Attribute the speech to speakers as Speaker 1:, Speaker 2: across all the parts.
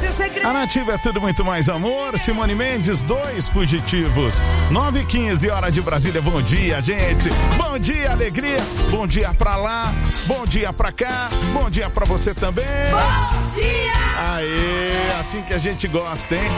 Speaker 1: seu segredo.
Speaker 2: A Nativa é tudo muito mais amor. Simone Mendes, 2 fugitivos. 9h15, hora de Brasília. Bom dia, gente. Bom dia, alegria. Bom dia pra lá. Bom dia pra cá. Bom dia pra você também.
Speaker 1: Bom dia!
Speaker 2: Aê, assim que a gente gosta, hein?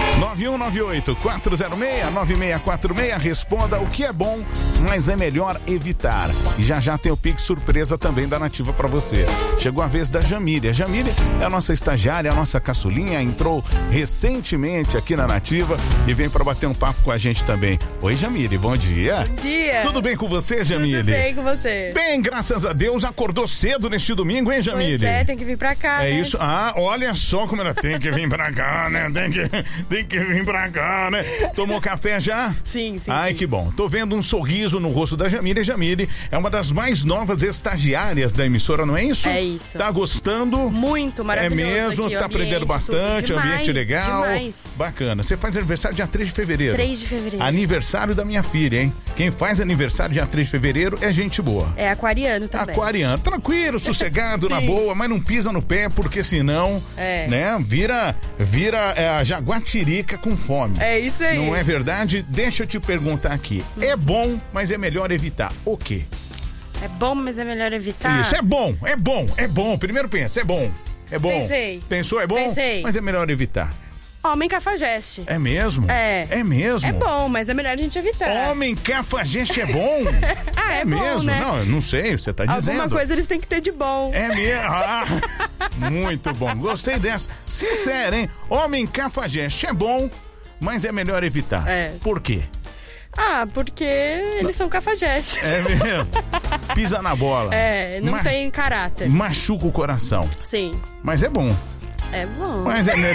Speaker 2: 9198-406-9646. Responda o que é bom, mas é melhor evitar. E já tem o Pix surpresa também da Nativa pra você. Chegou a vez da Jamília. Jamília é a nossa estagiária, a nossa caçulinha. Entrou recentemente aqui na Nativa e vem pra bater um papo com a gente também. Oi, Jamília, bom dia.
Speaker 3: Bom dia.
Speaker 2: Tudo bem com você, Jamília?
Speaker 3: Tudo bem com você?
Speaker 2: Bem, graças a Deus. Acordou cedo neste domingo, hein, Jamília?
Speaker 3: Pois é, tem que vir pra cá,
Speaker 2: É
Speaker 3: né?
Speaker 2: isso. Ah, olha só como ela tem que vir pra cá, né? Tem que vir pra cá, né? Tomou café já?
Speaker 3: Sim.
Speaker 2: Ai, que bom. Tô vendo um sorriso no rosto da Jamília. Jamília é uma das mais novas estagiárias da emissora, não é isso?
Speaker 3: É isso.
Speaker 2: Tá gostando?
Speaker 3: Muito maravilhoso.
Speaker 2: É mesmo?
Speaker 3: Aqui,
Speaker 2: tá aprendendo bastante,
Speaker 3: demais,
Speaker 2: ambiente legal.
Speaker 3: Demais.
Speaker 2: Bacana. Você faz aniversário dia 3 de fevereiro.
Speaker 3: 3 de fevereiro.
Speaker 2: Aniversário da minha filha, hein? Quem faz aniversário dia 3 de fevereiro é gente boa.
Speaker 3: É aquariano também.
Speaker 2: Aquariano, tranquilo, sossegado, na
Speaker 3: Sim.
Speaker 2: boa, mas não pisa no pé, porque senão, né, vira a jaguatirica com fome.
Speaker 3: É isso aí.
Speaker 2: Não é verdade? Deixa eu te perguntar aqui. É bom, mas é melhor evitar o quê?
Speaker 3: É bom, mas é melhor evitar.
Speaker 2: Isso, é bom. Primeiro pensa, é bom.
Speaker 3: Pensei.
Speaker 2: Pensou, é bom?
Speaker 3: Pensei.
Speaker 2: Mas é melhor evitar.
Speaker 3: Homem cafajeste.
Speaker 2: É mesmo?
Speaker 3: É.
Speaker 2: É mesmo?
Speaker 3: É bom, mas é melhor a gente evitar.
Speaker 2: Homem cafajeste é bom?
Speaker 3: É bom,
Speaker 2: mesmo?
Speaker 3: né?
Speaker 2: Não, eu não sei, você tá dizendo.
Speaker 3: Alguma coisa eles têm que ter de bom.
Speaker 2: É mesmo? Ah, muito bom. Gostei dessa. Sincero, hein? Homem cafajeste é bom, mas é melhor evitar.
Speaker 3: É.
Speaker 2: Por quê?
Speaker 3: Porque eles são cafajestes.
Speaker 2: É mesmo? Pisa na bola.
Speaker 3: Não tem caráter.
Speaker 2: Machuca o coração.
Speaker 3: Sim.
Speaker 2: Mas é bom.
Speaker 3: É bom.
Speaker 2: Mas é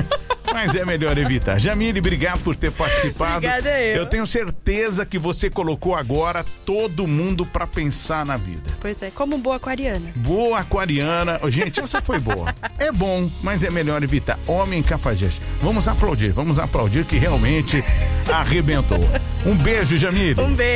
Speaker 2: melhor evitar. Jamile, obrigado por ter participado.
Speaker 3: Obrigada eu.
Speaker 2: Eu tenho certeza que você colocou agora todo mundo pra pensar na vida.
Speaker 3: Pois é, como boa aquariana.
Speaker 2: Boa aquariana. Gente, essa foi boa. É bom, mas é melhor evitar. Homem cafajeste. Vamos aplaudir que realmente arrebentou. Um beijo, Jamile.
Speaker 3: Um beijo.